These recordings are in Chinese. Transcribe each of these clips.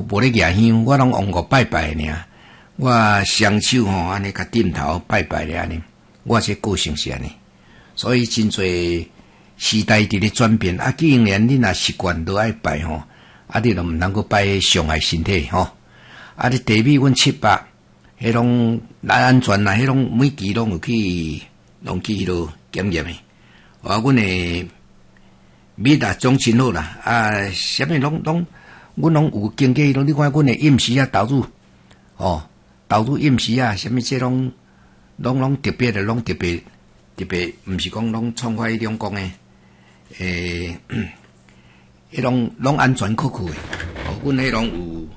无咧举香，我拢往过拜拜尔。我双手安尼甲点头拜拜咧安尼，我这个性是安尼。所以真侪时代伫咧转变啊，既然你若习惯都爱拜你就毋能够拜伤害身体你地米阮700，迄拢来安全啦，迄拢每期拢有去迄落检验诶。阮诶米种真好啦，啥物拢阮拢有经过迄种，你看阮诶饮食投入投入饮食啥物这拢特别的，拢特别，毋是讲拢创发迄种讲诶，迄拢安全可靠诶。阮迄拢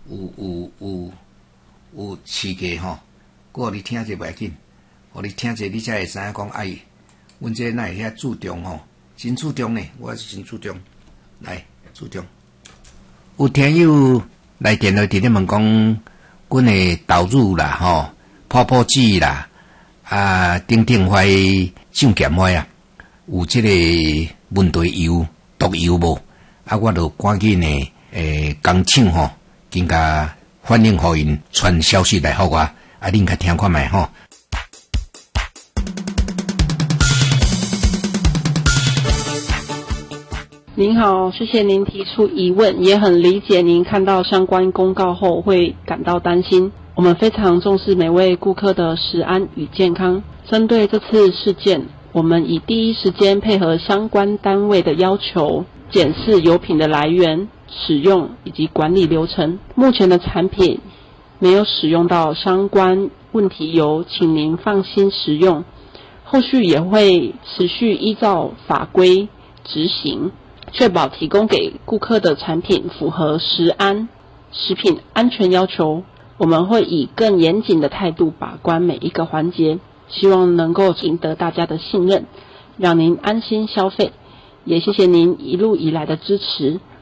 有试过我互你听者袂要紧，互你听者你才会知影讲阮这哪会遐注重真注重呢，我是真注重，来注重。有听友来电话伫咧问讲，阮诶豆乳啦泡泡剂啦等块上咸花有这个问题油毒油无？我就赶紧诶工厂更加反映互因传消息来互我恁较听看卖您好，谢谢您提出疑问，也很理解您看到相关公告后会感到担心。我们非常重视每位顾客的食安与健康。针对这次事件，我们以第一时间配合相关单位的要求，检视油品的来源、使用以及管理流程。目前的产品没有使用到相关问题油，请您放心食用。后续也会持续依照法规执行，确保提供给顾客的产品符合食品安全要求。我们会以更严谨的态度把关每一个环节，希望能够赢得大家的信任，让您安心消费。也谢谢您一路以来的支持。